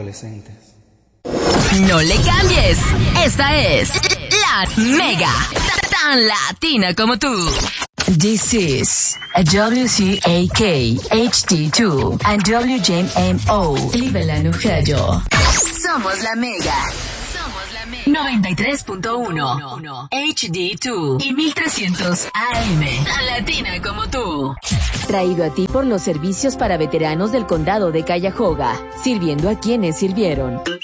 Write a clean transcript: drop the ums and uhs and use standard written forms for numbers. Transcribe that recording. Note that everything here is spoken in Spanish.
adolescentes. No le cambies. Esta es La Mega. Tan latina como tú. This is WCAK HD2 and WJMO Cleveland, Ohio. Somos La Mega. 93.1 HD2 y 1300 AM. Tan latina como tú. Traído a ti por los servicios para veteranos del condado de Cuyahoga, sirviendo a quienes sirvieron.